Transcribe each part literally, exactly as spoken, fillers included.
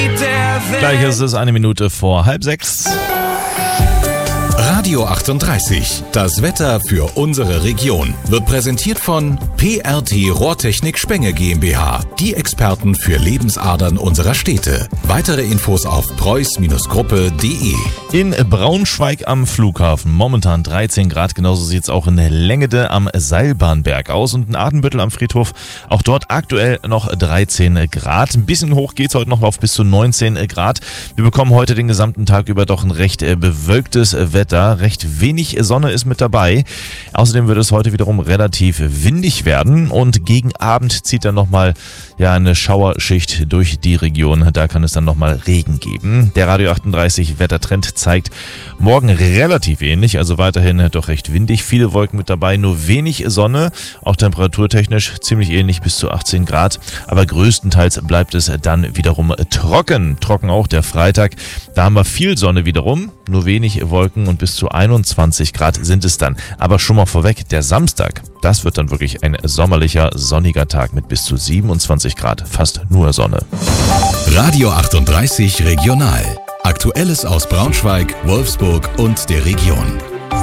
Gleich ist es eine Minute vor halb sechs. Radio achtunddreißig, das Wetter für unsere Region, wird präsentiert von P R T Rohrtechnik Spenge GmbH, die Experten für Lebensadern unserer Städte. Weitere Infos auf preuß Gruppe punkt de. In Braunschweig am Flughafen momentan dreizehn Grad, genauso sieht es auch in Längede am Seilbahnberg aus und in Adenbüttel am Friedhof, auch dort aktuell noch dreizehn Grad. Ein bisschen hoch geht es heute noch auf bis zu neunzehn Grad. Wir bekommen heute den gesamten Tag über doch ein recht bewölktes Wetter. Recht wenig Sonne ist mit dabei. Außerdem wird es heute wiederum relativ windig werden und gegen Abend zieht dann nochmal ja, eine Schauerschicht durch die Region. Da kann es dann nochmal Regen geben. Der Radio achtunddreißig Wettertrend zeigt morgen relativ ähnlich, also weiterhin doch recht windig. Viele Wolken mit dabei, nur wenig Sonne. Auch temperaturtechnisch ziemlich ähnlich bis zu achtzehn Grad. Aber größtenteils bleibt es dann wiederum trocken. Trocken auch der Freitag. Da haben wir viel Sonne wiederum, nur wenig Wolken und bis zu einundzwanzig Grad sind es dann. Aber schon mal vorweg, der Samstag, das wird dann wirklich ein sommerlicher, sonniger Tag mit bis zu siebenundzwanzig Grad, fast nur Sonne. Radio achtunddreißig Regional. Aktuelles aus Braunschweig, Wolfsburg und der Region.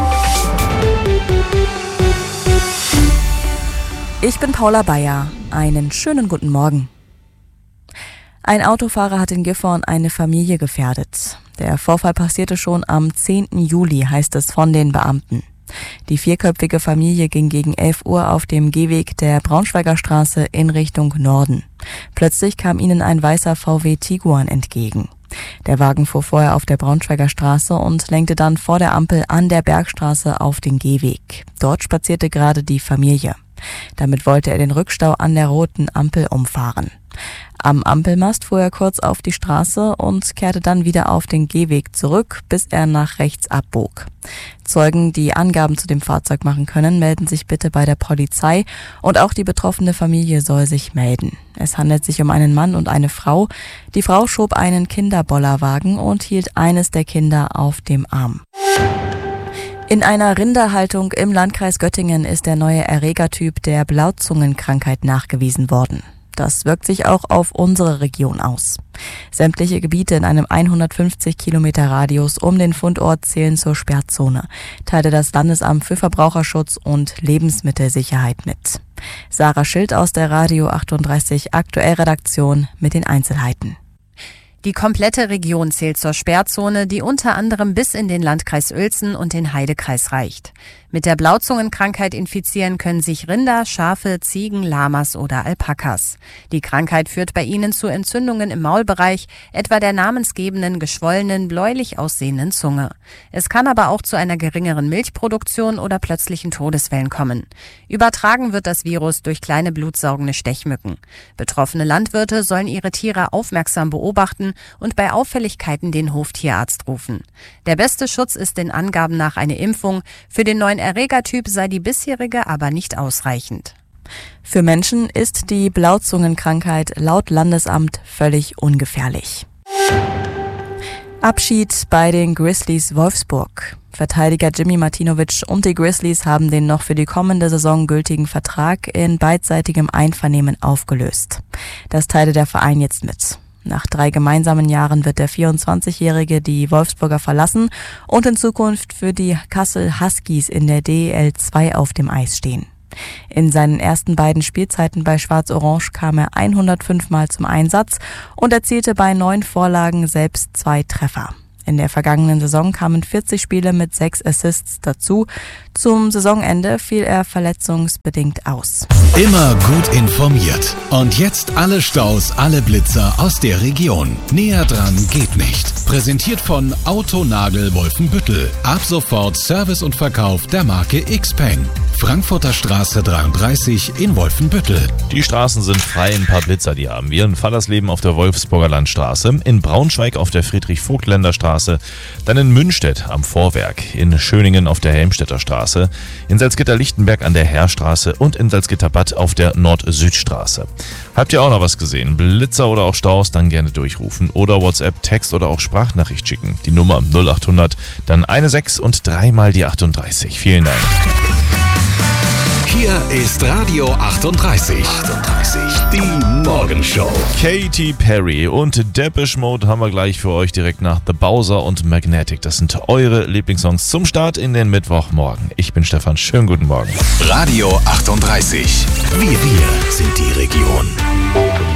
Ich bin Paula Bayer. Einen schönen guten Morgen. Ein Autofahrer hat in Gifhorn eine Familie gefährdet. Der Vorfall passierte schon am zehnten Juli, heißt es von den Beamten. Die vierköpfige Familie ging gegen elf Uhr auf dem Gehweg der Braunschweiger Straße in Richtung Norden. Plötzlich kam ihnen ein weißer V W Tiguan entgegen. Der Wagen fuhr vorher auf der Braunschweiger Straße und lenkte dann vor der Ampel an der Bergstraße auf den Gehweg. Dort spazierte gerade die Familie. Damit wollte er den Rückstau an der roten Ampel umfahren. Am Ampelmast fuhr er kurz auf die Straße und kehrte dann wieder auf den Gehweg zurück, bis er nach rechts abbog. Zeugen, die Angaben zu dem Fahrzeug machen können, melden sich bitte bei der Polizei und auch die betroffene Familie soll sich melden. Es handelt sich um einen Mann und eine Frau. Die Frau schob einen Kinderbollerwagen und hielt eines der Kinder auf dem Arm. In einer Rinderhaltung im Landkreis Göttingen ist der neue Erregertyp der Blauzungenkrankheit nachgewiesen worden. Das wirkt sich auch auf unsere Region aus. Sämtliche Gebiete in einem hundertfünfzig Kilometer Radius um den Fundort zählen zur Sperrzone, teilte das Landesamt für Verbraucherschutz und Lebensmittelsicherheit mit. Sarah Schild aus der Radio achtunddreißig Aktuellredaktion mit den Einzelheiten. Die komplette Region zählt zur Sperrzone, die unter anderem bis in den Landkreis Uelzen und den Heidekreis reicht. Mit der Blauzungenkrankheit infizieren können sich Rinder, Schafe, Ziegen, Lamas oder Alpakas. Die Krankheit führt bei ihnen zu Entzündungen im Maulbereich, etwa der namensgebenden, geschwollenen, bläulich aussehenden Zunge. Es kann aber auch zu einer geringeren Milchproduktion oder plötzlichen Todeswellen kommen. Übertragen wird das Virus durch kleine blutsaugende Stechmücken. Betroffene Landwirte sollen ihre Tiere aufmerksam beobachten und bei Auffälligkeiten den Hoftierarzt rufen. Der beste Schutz ist den Angaben nach eine Impfung. Für den neuen Erregertyp sei die bisherige aber nicht ausreichend. Für Menschen ist die Blauzungenkrankheit laut Landesamt völlig ungefährlich. Abschied bei den Grizzlies Wolfsburg. Verteidiger Jimmy Martinovic und die Grizzlies haben den noch für die kommende Saison gültigen Vertrag in beidseitigem Einvernehmen aufgelöst. Das teilte der Verein jetzt mit. Nach drei gemeinsamen Jahren wird der vierundzwanzigjährige die Wolfsburger verlassen und in Zukunft für die Kassel Huskies in der D E L zwei auf dem Eis stehen. In seinen ersten beiden Spielzeiten bei Schwarz-Orange kam er hundertfünf Mal zum Einsatz und erzielte bei neun Vorlagen selbst zwei Treffer. In der vergangenen Saison kamen vierzig Spiele mit sechs Assists dazu. Zum Saisonende fiel er verletzungsbedingt aus. Immer gut informiert. Und jetzt alle Staus, alle Blitzer aus der Region. Näher dran geht nicht. Präsentiert von Autonagel Wolfenbüttel. Ab sofort Service und Verkauf der Marke Xpeng. Frankfurter Straße dreiunddreißig in Wolfenbüttel. Die Straßen sind frei, ein paar Blitzer, die haben wir. In Fallersleben auf der Wolfsburger Landstraße, in Braunschweig auf der Friedrich-Vogt-Länder Straße, dann in Münstedt am Vorwerk, in Schöningen auf der Helmstedter Straße, in Salzgitter-Lichtenberg an der Heerstraße und in Salzgitter-Bad auf der Nord-Süd-Straße. Habt ihr auch noch was gesehen? Blitzer oder auch Staus? Dann gerne durchrufen oder WhatsApp, Text oder auch Sprachnachricht schicken. Die Nummer null achthundert, dann eine sechs und dreimal die achtunddreißig. Vielen Dank. Hier ist Radio achtunddreißig. achtunddreißig. Die Morgenshow. Katy Perry und Depeche Mode haben wir gleich für euch direkt nach The Bowser und Magnetic. Das sind eure Lieblingssongs zum Start in den Mittwochmorgen. Ich bin Stefan. Schönen guten Morgen. Radio achtunddreißig. Wir, wir sind die Region.